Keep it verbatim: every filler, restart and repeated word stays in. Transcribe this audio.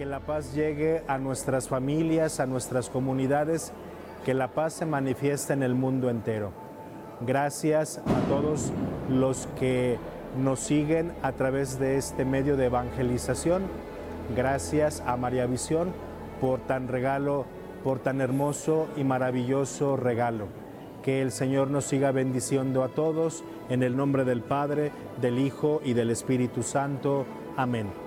que la paz llegue a nuestras familias, a nuestras comunidades, que la paz se manifieste en el mundo entero. Gracias a todos los que nos siguen a través de este medio de evangelización. Gracias a María Visión por tan regalo, por tan hermoso y maravilloso regalo. Que el Señor nos siga bendiciendo a todos, en el nombre del Padre, del Hijo y del Espíritu Santo. Amén.